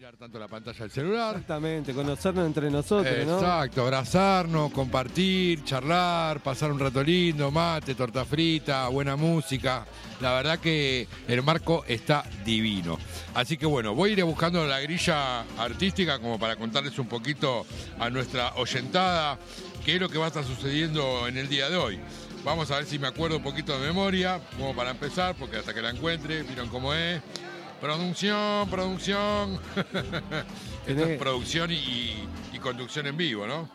mirar tanto la pantalla del celular. Exactamente, conocernos entre nosotros, ¿no? Exacto, abrazarnos, compartir, charlar, pasar un rato lindo, mate, torta frita, buena música. La verdad que el marco está divino. Así que bueno, voy a ir buscando la grilla artística como para contarles un poquito a nuestra oyentada qué es lo que va a estar sucediendo en el día de hoy. Vamos a ver si me acuerdo un poquito de memoria, como para empezar, porque hasta que la encuentre, miren cómo es. Producción. Esto es producción y conducción en vivo, ¿no?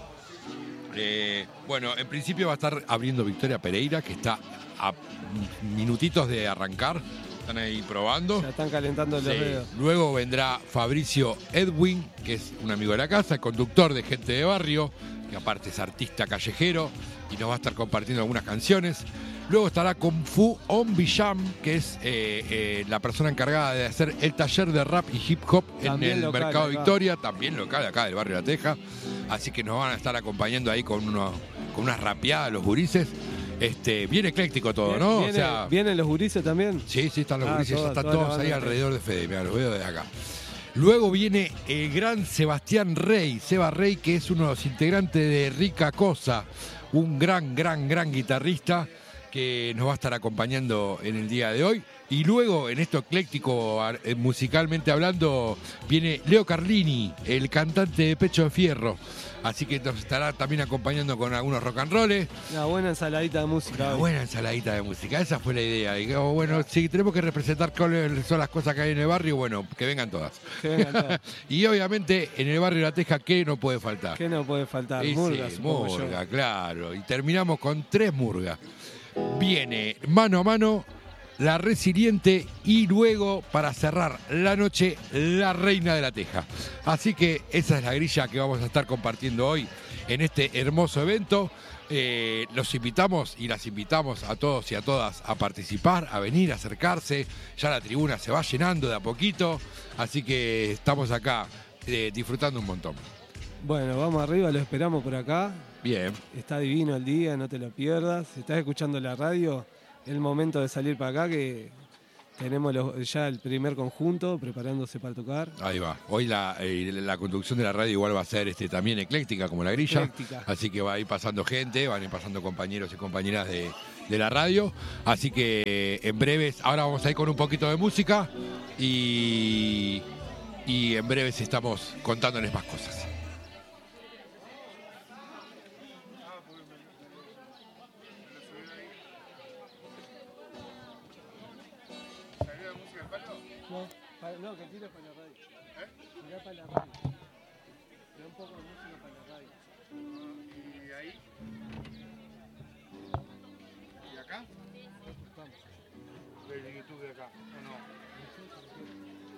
Bueno, en principio va a estar abriendo Victoria Pereira, que está a minutitos de arrancar. Están ahí probando. Ya están calentando los dedos. Luego vendrá Fabricio Edwin, que es un amigo de la casa, conductor de Gente de Barrio, que aparte es artista callejero y nos va a estar compartiendo algunas canciones. Luego estará Kung Fu On Bijam, que es la persona encargada de hacer el taller de rap y hip hop también en el Mercado Victoria, también local acá del barrio La Teja. Así que nos van a estar acompañando ahí con unas rapeadas los gurises. Bien ecléctico todo, ¿no? ¿Vienen los gurises también? Sí, están los gurises, ya están todos ahí alrededor de Fede, mirá, los veo desde acá. Luego viene el gran Sebastián Rey, Seba Rey, que es uno de los integrantes de Rica Cosa, un gran guitarrista que nos va a estar acompañando en el día de hoy. Y luego, en esto ecléctico, musicalmente hablando, viene Leo Carlini, el cantante de Pecho de Fierro. Así que nos estará también acompañando con algunos rock and rolls. Una buena ensaladita de música. Una buena ensaladita de música, esa fue la idea. Digamos, bueno, si tenemos que representar cuáles son las cosas que hay en el barrio, bueno, que vengan todas. Y obviamente en el barrio La Teja, ¿qué no puede faltar? ¿Qué no puede faltar? Murgas, murga, claro. Y terminamos con 3 murgas. Viene mano a mano La Resiliente y luego, para cerrar la noche, La Reina de la Teja. Así que esa es la grilla que vamos a estar compartiendo hoy en este hermoso evento. Los invitamos y las invitamos a todos y a todas a participar, a venir, a acercarse. Ya la tribuna se va llenando de a poquito, así que estamos acá disfrutando un montón. Bueno, vamos arriba, lo esperamos por acá. Bien. Está divino el día, no te lo pierdas. Si estás escuchando la radio, es el momento de salir para acá, que tenemos ya el primer conjunto preparándose para tocar. Ahí va. Hoy la conducción de la radio igual va a ser también ecléctica, como la grilla. Ecléctica. Así que va a ir pasando gente, van a ir pasando compañeros y compañeras de la radio. Así que en breves, ahora vamos a ir con un poquito de música y en breves estamos contándoles más cosas. No, que tire para la radio. Tirá para la radio. Tirá un poco de música para la radio. ¿Y ahí? ¿Y acá? Vamos. De YouTube de acá, ¿o no?